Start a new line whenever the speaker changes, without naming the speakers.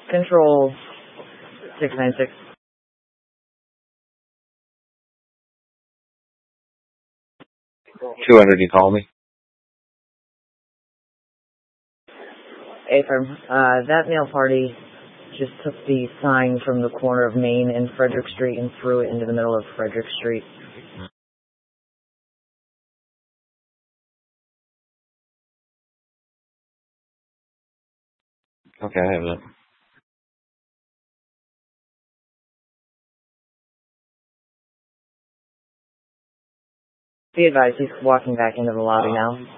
Control 696.
200, you call me?
Affirm. That male party just took the sign from the corner of Main and Frederick Street and threw it into the middle of Frederick Street.
Okay, I have it.
Be advised, he's walking back into the lobby now.